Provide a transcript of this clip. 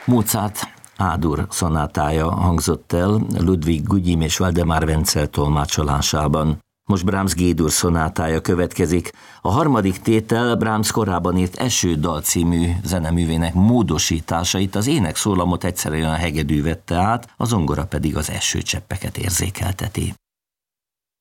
Mozart A-dur szonátája hangzott el Ludwig Gugyim és Waldemar Wenzel tolmácsolásában. Most Brahms G-dur szonátája következik. A harmadik tétel Brahms korábban írt Esődal című zeneművének módosításait, az énekszólamot egyszerűen a hegedű vette át, a zongora pedig az esőcseppeket érzékelteti.